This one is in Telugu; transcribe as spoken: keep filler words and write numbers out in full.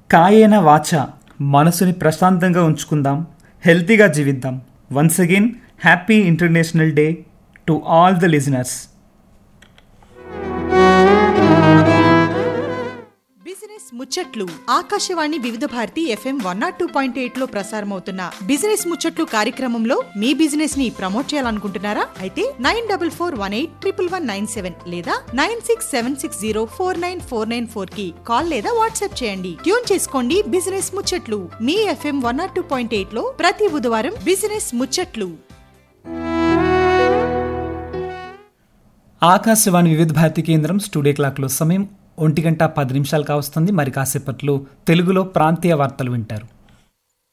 కాయేన వాచ మనసుని ప్రశాంతంగా ఉంచుకుందాం, హెల్తీగా జీవిద్దాం. Once again happy international day to all the listeners. Business ముచ్చట్లు ఆకాశవాణి వివిధ Bharati FM one not two point eight లో ప్రసారమవుతున్న బిజినెస్ ముచ్చట్లు కార్యక్రమంలో మీ బిజినెస్ ని ప్రమోట్ చేయాలనుకుంటున్నారా? అయితే nine double four one eight triple one nine seven లేదా nine six seven six zero four nine four nine four కి కాల్ లేదా వాట్సాప్ చేయండి. ట్యూన్ చేసుకోండి బిజినెస్ ముచ్చట్లు మీ FM one not two point eight లో ప్రతి బుధవారం బిజినెస్ ముచ్చట్లు. ఆకాశవాణి వివిధ భారతి కేంద్రం స్టూడియో క్లాక్లో సమయం ఒంటి గంట పది నిమిషాలు కావస్తుంది. మరి కాసేపట్లో తెలుగులో ప్రాంతీయ వార్తలు వింటారు.